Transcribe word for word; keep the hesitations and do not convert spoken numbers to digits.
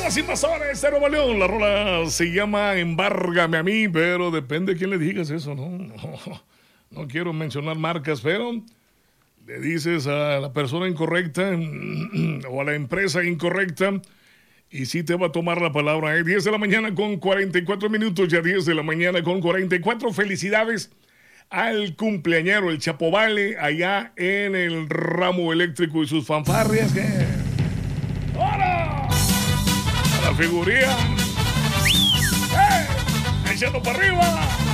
Más Invasores de Nuevo León. La rola se llama Embárgame a mí, pero depende de quién le digas eso, ¿no? No, no quiero mencionar marcas, pero le dices a la persona incorrecta o a la empresa incorrecta y sí te va a tomar la palabra. ¿eh? diez de la mañana con cuarenta y cuatro minutos, ya diez de la mañana con cuarenta y cuatro. Felicidades al cumpleañero, el Chapovale, allá en el ramo eléctrico y sus fanfarrias. ¿Qué? ¡Ahora! La figuría. ¡Eh! ¡Echando para arriba!